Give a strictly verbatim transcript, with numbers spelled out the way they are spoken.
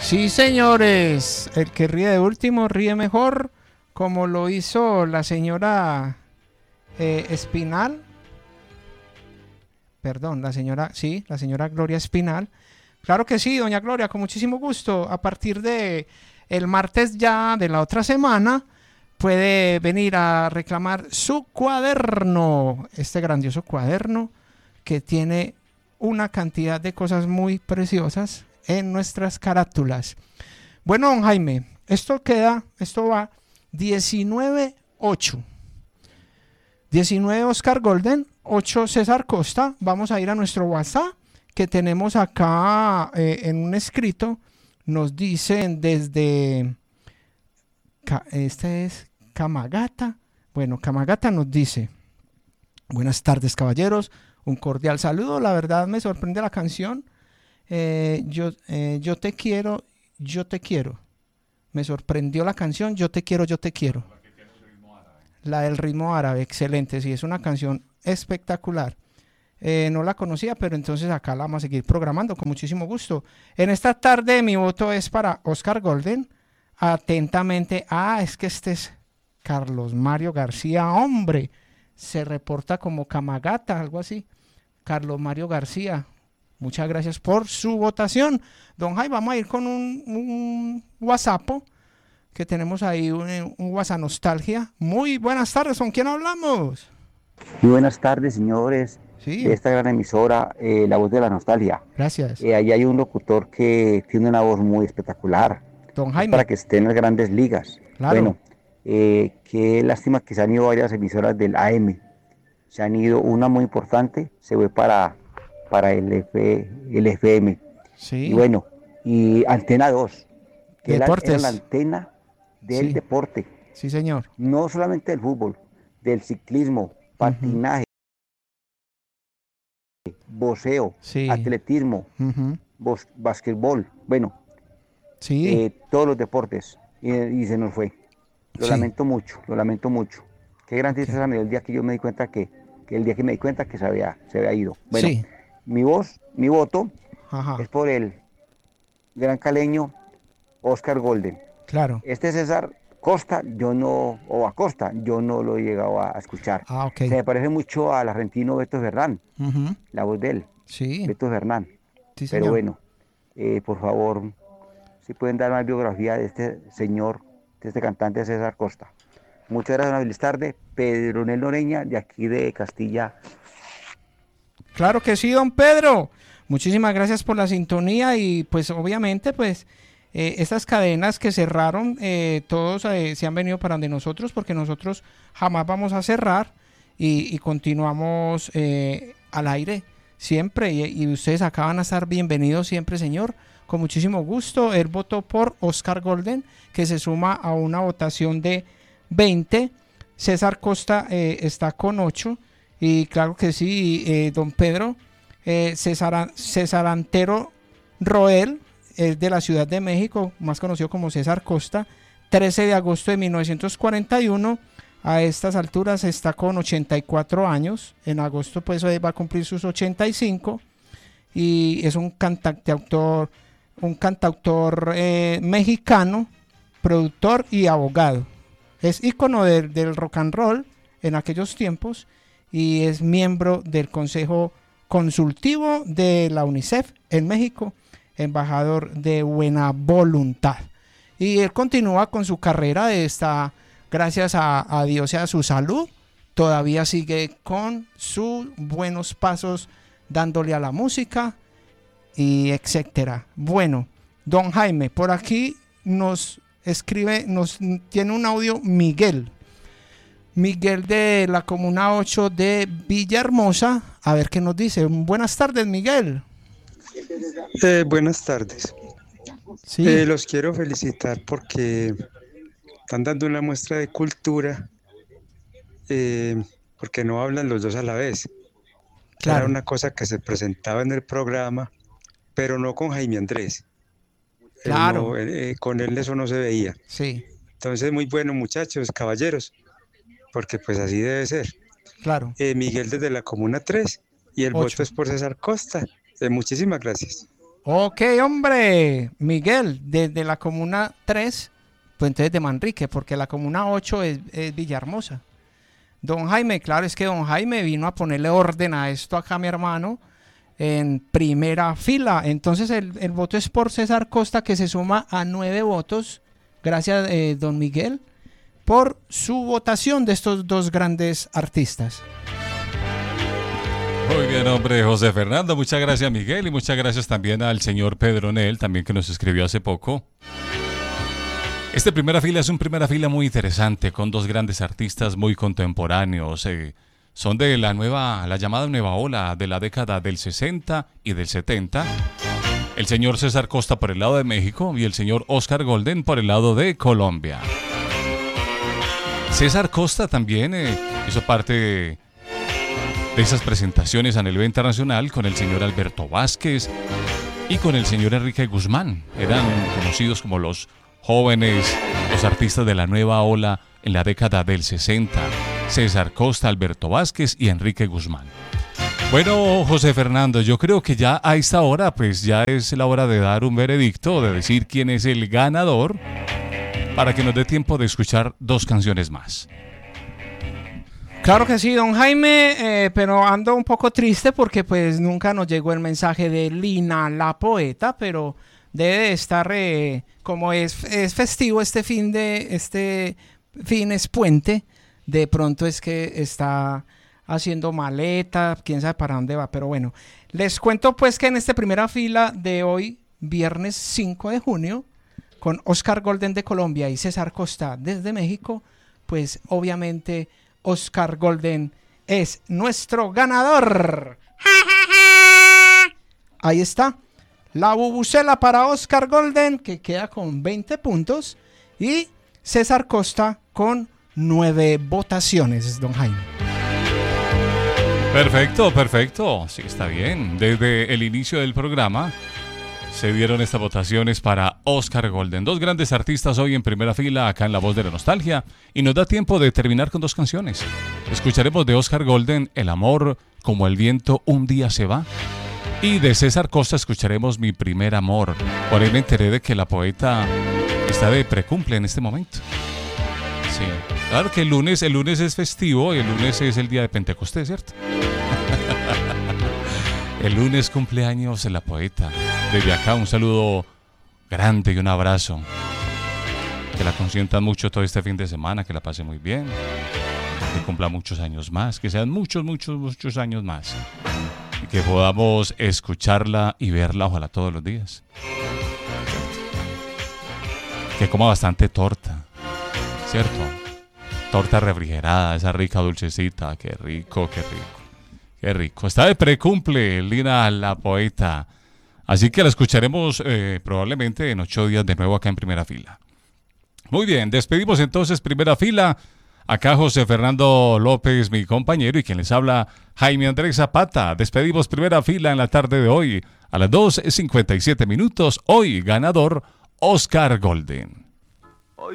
Sí, señores, el que ríe de último ríe mejor, como lo hizo la señora eh, Espinal, perdón, la señora, sí, la señora Gloria Espinal. Claro que sí, doña Gloria, con muchísimo gusto. A partir de el martes ya de la otra semana, puede venir a reclamar su cuaderno, este grandioso cuaderno que tiene una cantidad de cosas muy preciosas en nuestras carátulas. Bueno, don Jaime, esto queda, esto va diecinueve ocho. diecinueve Oscar Golden, ocho César Costa. Vamos a ir a nuestro WhatsApp que tenemos acá eh, en un escrito. Nos dicen desde, este es Kamagata. Bueno, Kamagata nos dice: buenas tardes, caballeros, un cordial saludo. La verdad me sorprende la canción. Eh, yo, eh, yo te quiero, yo te quiero. Me sorprendió la canción Yo te quiero, yo te quiero. La del ritmo árabe, excelente. Sí, es una canción espectacular. Eh, no la conocía, pero entonces acá la vamos a seguir programando con muchísimo gusto. En esta tarde mi voto es para Oscar Golden. Atentamente. Ah, es que este es Carlos Mario García, hombre. Se reporta como Kamagata, algo así. Carlos Mario García. Muchas gracias por su votación. Don Jaime, vamos a ir con un, un WhatsApp que tenemos ahí, un, un WhatsApp Nostalgia. Muy buenas tardes, ¿con quién hablamos? Muy buenas tardes, señores, Sí. de esta gran emisora, eh, La Voz de la Nostalgia. Gracias. Eh, ahí hay un locutor que tiene una voz muy espectacular. Don Es Jaime. para que esté en las grandes ligas. Claro. Bueno, eh, qué lástima que se han ido varias emisoras del A M. Se han ido, una muy importante, se fue para, para el, F, el F M. Sí. Y bueno, y Antena dos, que era, Deportes. era la antena del Sí. deporte. Sí, señor. No solamente del fútbol, del ciclismo, patinaje, uh-huh. boxeo, sí. atletismo, uh-huh. bos, basquetbol, bueno, sí. eh, todos los deportes, y, y se nos fue. Lo Sí. lamento mucho, lo lamento mucho. Qué gran tristeza Okay. me dio el día que yo me di cuenta que, que el día que me di cuenta que se había, se había ido. Bueno, Sí. mi voz, mi voto Ajá. es por el gran caleño Oscar Golden. Claro. Este César Costa, yo no, o Acosta, yo no lo he llegado a, a escuchar. Ah, ok. Se me parece mucho al argentino Beto Fernán, uh-huh. la voz de él. Sí. Beto Fernán. Sí, Pero señor. bueno, eh, por favor, si pueden dar más biografía de este señor, de este cantante César Costa. Muchas gracias, una feliz tarde. Pedro Nel Noreña, de aquí de Castilla. Claro que sí, don Pedro. Muchísimas gracias por la sintonía y pues obviamente pues eh, estas cadenas que cerraron, eh, todos eh, se han venido para donde nosotros porque nosotros jamás vamos a cerrar y, y continuamos eh, al aire siempre y, y ustedes acá van a estar bienvenidos siempre, señor. Con muchísimo gusto. Él votó por Oscar Golden, que se suma a una votación de veinte. César Costa eh, está con ocho. Y claro que sí, eh, don Pedro, eh, César, César Antero Roel, es de la Ciudad de México, más conocido como César Costa, trece de agosto de mil novecientos cuarenta y uno. A estas alturas está con ochenta y cuatro años. En agosto pues va a cumplir sus ochenta y cinco. Y es un cantautor, un cantautor eh, mexicano, productor y abogado. Es ícono del, del rock and roll en aquellos tiempos y es miembro del Consejo Consultivo de la UNICEF en México, embajador de buena voluntad. Y él continúa con su carrera, está, gracias a, a Dios y a su salud, todavía sigue con sus buenos pasos dándole a la música y etcétera. Bueno, don Jaime, por aquí nos escribe, nos tiene un audio Miguel. Miguel de la Comuna ocho de Villahermosa. A ver qué nos dice. Buenas tardes, Miguel. Eh, buenas tardes. Sí. Eh, los quiero felicitar porque están dando una muestra de cultura, eh, porque no hablan los dos a la vez. Claro. Era una cosa que se presentaba en el programa, pero no con Jaime Andrés. Claro. Él no, eh, con él eso no se veía. Sí. Entonces, muy bueno, muchachos, caballeros, porque pues así debe ser. Claro. Eh, Miguel desde la Comuna tres y el Ocho. voto es por César Costa. Eh, muchísimas gracias. Ok, hombre, Miguel, desde la comuna tres, pues entonces de Manrique, porque la comuna ocho es, es Villahermosa. Don Jaime, claro, es que don Jaime vino a ponerle orden a esto acá, mi hermano, en primera fila. Entonces el, el voto es por César Costa, que se suma a nueve votos. Gracias, eh, don Miguel, por su votación de estos dos grandes artistas. Muy bien, hombre, José Fernando, muchas gracias, Miguel, y muchas gracias también al señor Pedro Nel, también que nos escribió hace poco. Este primera fila es un primera fila muy interesante, con dos grandes artistas muy contemporáneos. Eh, son de la nueva, la llamada nueva ola de la década del sesenta y del setenta. El señor César Costa por el lado de México y el señor Oscar Golden por el lado de Colombia. César Costa también eh, hizo parte de, de esas presentaciones a nivel internacional con el señor Alberto Vázquez y con el señor Enrique Guzmán. Eran conocidos como los jóvenes, los artistas de la nueva ola en la década del sesenta. César Costa, Alberto Vázquez y Enrique Guzmán. Bueno, José Fernando, yo creo que ya a esta hora, pues ya es la hora de dar un veredicto, de decir quién es el ganador, para que nos dé tiempo de escuchar dos canciones más. Claro que sí, don Jaime, eh, pero ando un poco triste porque pues nunca nos llegó el mensaje de Lina la poeta, pero debe de estar, eh, como es, es festivo este fin de, este fin es puente, de pronto es que está haciendo maleta, quién sabe para dónde va, pero bueno, les cuento pues que en esta primera fila de hoy, viernes cinco de junio, con Oscar Golden de Colombia y César Costa desde México, pues obviamente Oscar Golden es nuestro ganador. Ahí está. La bubucela para Oscar Golden, que queda con veinte puntos, y César Costa con nueve votaciones, don Jaime. Perfecto, perfecto. Sí, está bien. Desde el inicio del programa se dieron estas votaciones para Oscar Golden. Dos grandes artistas hoy en primera fila acá en La Voz de la Nostalgia, y nos da tiempo de terminar con dos canciones. Escucharemos de Oscar Golden El amor como el viento un día se va. Y de César Costa escucharemos Mi primer amor. Por ahí me enteré de que la poeta está de precumple en este momento. Sí, claro que el lunes, el lunes es festivo y el lunes es el día de Pentecostés, ¿cierto? El lunes cumpleaños de la poeta. Desde acá un saludo grande y un abrazo. Que la consientan mucho todo este fin de semana, que la pase muy bien. Que cumpla muchos años más, que sean muchos, muchos, muchos años más. Y que podamos escucharla y verla, ojalá todos los días. Que coma bastante torta, ¿cierto? Torta refrigerada, esa rica dulcecita, qué rico, qué rico, qué rico. Está de precumple Lina la poeta, así que la escucharemos eh, probablemente en ocho días de nuevo acá en primera fila. Muy bien, despedimos entonces primera fila. Acá José Fernando López, mi compañero, y quien les habla, Jaime Andrés Zapata. Despedimos primera fila en la tarde de hoy, a las dos cincuenta y siete minutos. Hoy ganador, Oscar Golden.